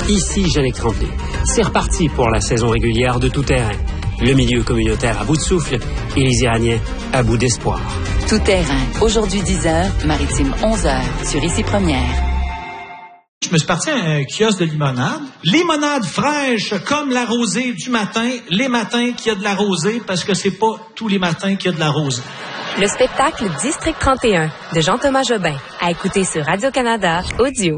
Ici Jannick Tremblay. C'est reparti pour la saison régulière de Tout Terrain. Le milieu communautaire à bout de souffle et les Iraniens à bout d'espoir. Tout Terrain, aujourd'hui 10h, Maritime 11h, sur Ici Première. Je me suis parti à un kiosque de limonade. Limonade fraîche comme la rosée du matin. Les matins qu'il y a de la rosée parce que c'est pas tous les matins qu'il y a de la rosée. Le spectacle District 31 de Jean-Thomas Jobin à écouter sur Radio-Canada Audio.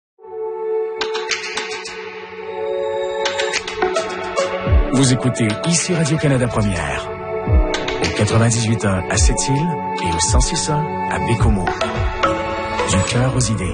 Vous écoutez ici Radio-Canada Première. Au 98.1 à Sept-Îles et au 106.1 à Bécomo. Du cœur aux idées.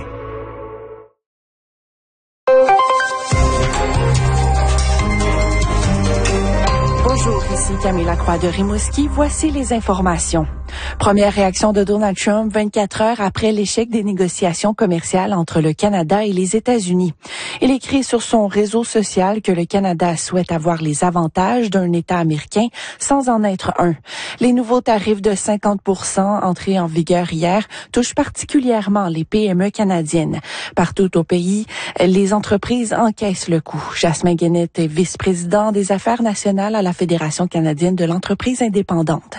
Bonjour, ici Camille Lacroix de Rimouski. Voici les informations. Première réaction de Donald Trump 24 heures après l'échec des négociations commerciales entre le Canada et les États-Unis. Il écrit sur son réseau social que le Canada souhaite avoir les avantages d'un État américain sans en être un. Les nouveaux tarifs de 50% entrés en vigueur hier touchent particulièrement les PME canadiennes. Partout au pays, les entreprises encaissent le coup. Jasmin Guenette est vice-président des affaires nationales à la Fédération canadienne de l'entreprise indépendante.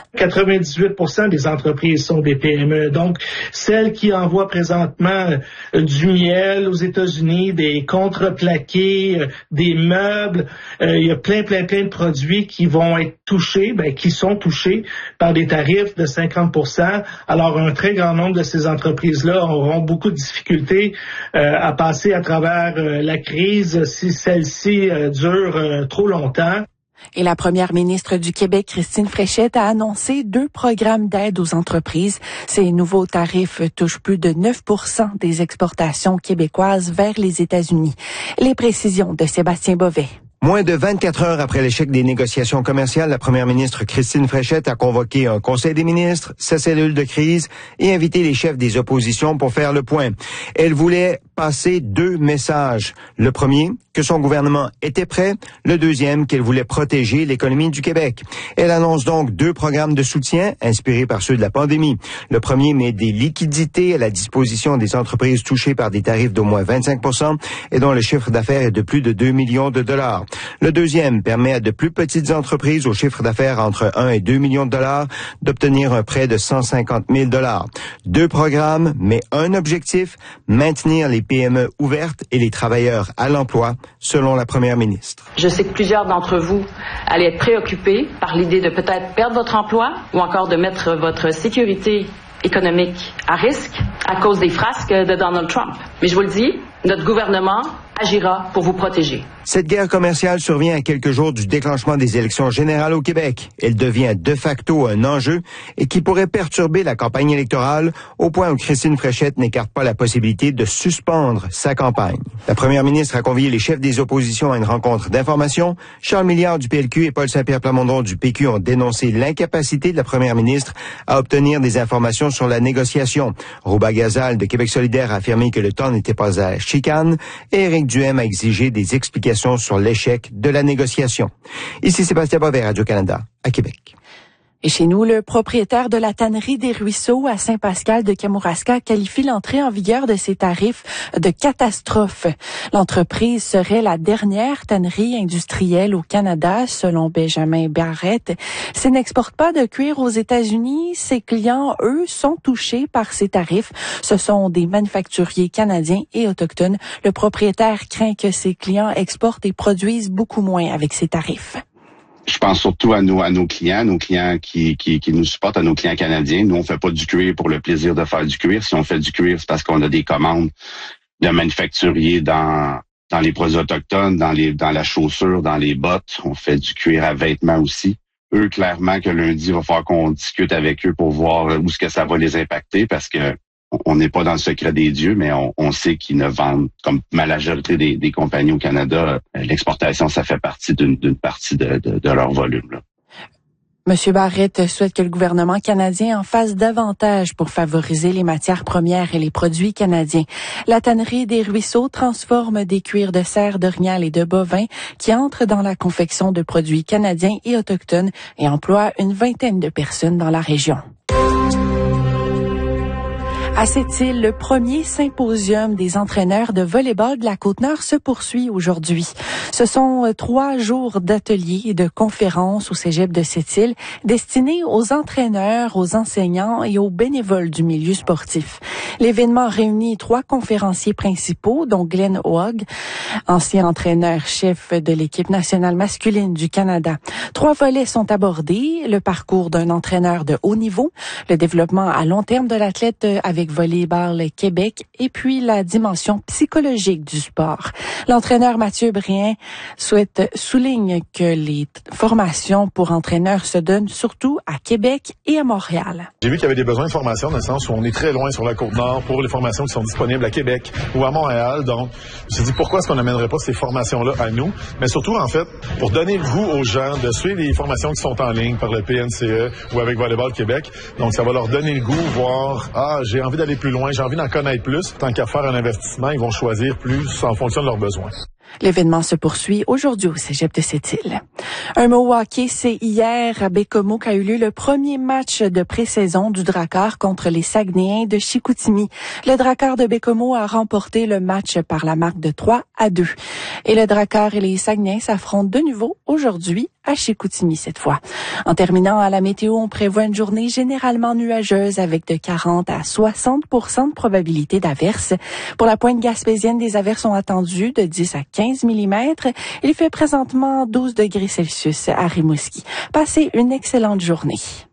98% des entreprises sont des PME. Donc, celles qui envoient présentement du miel aux États-Unis, des contreplaqués, des meubles, il y a plein de produits qui vont être touchés, qui sont touchés par des tarifs de 50%. Alors, un très grand nombre de ces entreprises-là auront beaucoup de difficultés à passer à travers la crise si celle-ci dure trop longtemps. Et la première ministre du Québec, Christine Fréchette, a annoncé 2 programmes d'aide aux entreprises. Ces nouveaux tarifs touchent plus de 9% des exportations québécoises vers les États-Unis. Les précisions de Sébastien Bovet. Moins de 24 heures après l'échec des négociations commerciales, la première ministre Christine Fréchette a convoqué un conseil des ministres, sa cellule de crise et invité les chefs des oppositions pour faire le point. Elle voulait passer 2 messages. Le premier, que son gouvernement était prêt. Le deuxième, qu'elle voulait protéger l'économie du Québec. Elle annonce donc 2 programmes de soutien inspirés par ceux de la pandémie. Le premier met des liquidités à la disposition des entreprises touchées par des tarifs d'au moins 25% et dont le chiffre d'affaires est de plus de 2 millions de dollars. Le deuxième permet à de plus petites entreprises au chiffre d'affaires entre 1 et 2 millions de dollars d'obtenir un prêt de 150 000 dollars. 2 programmes, mais un objectif, maintenir les PME ouvertes et les travailleurs à l'emploi, selon la première ministre. Je sais que plusieurs d'entre vous allaient être préoccupés par l'idée de peut-être perdre votre emploi ou encore de mettre votre sécurité économique à risque à cause des frasques de Donald Trump. Mais je vous le dis, notre gouvernement agira pour vous protéger. Cette guerre commerciale survient à quelques jours du déclenchement des élections générales au Québec. Elle devient de facto un enjeu et qui pourrait perturber la campagne électorale au point où Christine Fréchette n'écarte pas la possibilité de suspendre sa campagne. La première ministre a convié les chefs des oppositions à une rencontre d'information. Charles Milliard du PLQ et Paul Saint-Pierre Plamondon du PQ ont dénoncé l'incapacité de la première ministre à obtenir des informations sur la négociation. Rouba Gazal de Québec solidaire a affirmé que le temps n'était pas à chicane et Éric Duhem a exigé des explications sur l'échec de la négociation. Ici Sébastien Bovet, Radio-Canada, à Québec. Et chez nous, le propriétaire de la tannerie des Ruisseaux à Saint-Pascal de Kamouraska qualifie l'entrée en vigueur de ces tarifs de catastrophe. L'entreprise serait la dernière tannerie industrielle au Canada, selon Benjamin Barrette. S'il n'exporte pas de cuir aux États-Unis, ses clients, eux, sont touchés par ces tarifs. Ce sont des manufacturiers canadiens et autochtones. Le propriétaire craint que ses clients exportent et produisent beaucoup moins avec ces tarifs. Je pense surtout à nos clients qui nous supportent, à nos clients canadiens. Nous, on fait pas du cuir pour le plaisir de faire du cuir. Si on fait du cuir, c'est parce qu'on a des commandes de manufacturiers dans les produits autochtones, dans la chaussure, dans les bottes. On fait du cuir à vêtements aussi. Eux, clairement, que lundi, il va falloir qu'on discute avec eux pour voir où est-ce que ça va les impacter parce que on n'est pas dans le secret des dieux, mais on sait qu'ils ne vendent, comme la majorité des compagnies au Canada, l'exportation, ça fait partie d'une partie de leur volume, là. Monsieur Barrette souhaite que le gouvernement canadien en fasse davantage pour favoriser les matières premières et les produits canadiens. La tannerie des Ruisseaux transforme des cuirs de cerf, d'orignal et de bovin qui entrent dans la confection de produits canadiens et autochtones et emploie une 20aine de personnes dans la région. À Sept-Îles, le premier symposium des entraîneurs de volley-ball de la Côte-Nord se poursuit aujourd'hui. Ce sont 3 jours d'ateliers et de conférences au cégep de Sept-Îles destinés aux entraîneurs, aux enseignants et aux bénévoles du milieu sportif. L'événement réunit 3 conférenciers principaux, dont Glenn Hoag, ancien entraîneur-chef de l'équipe nationale masculine du Canada. 3 volets sont abordés, le parcours d'un entraîneur de haut niveau, le développement à long terme de l'athlète avec Volleyball Québec et puis la dimension psychologique du sport. L'entraîneur Mathieu Brien souligne que les formations pour entraîneurs se donnent surtout à Québec et à Montréal. J'ai vu qu'il y avait des besoins de formation dans le sens où on est très loin sur la Côte-Nord pour les formations qui sont disponibles à Québec ou à Montréal. Donc, je me suis dit pourquoi est-ce qu'on n'amènerait pas ces formations-là à nous? Mais surtout, en fait, pour donner le goût aux gens de suivre les formations qui sont en ligne par le PNCE ou avec Volleyball Québec. Donc, ça va leur donner le goût, voir, j'ai envie d'aller plus loin, j'ai envie d'en connaître plus. Tant qu'à faire un investissement, ils vont choisir plus en fonction de leurs besoins. L'événement se poursuit aujourd'hui au cégep de Sept-Îles. Un mot hockey, c'est hier à Bécomo qu'a eu lieu le premier match de pré-saison du Drakkar contre les Saguenayens de Chicoutimi. Le Drakkar de Bécomo a remporté le match par la marque de 3-2. Et le Drakkar et les Saguenayens s'affrontent de nouveau aujourd'hui à Chicoutimi cette fois. En terminant, à la météo, on prévoit une journée généralement nuageuse avec de 40 à 60% de probabilité d'averses. Pour la pointe gaspésienne, des averses sont attendues de 10 à 15 mm. Il fait présentement 12 degrés Celsius à Rimouski. Passez une excellente journée.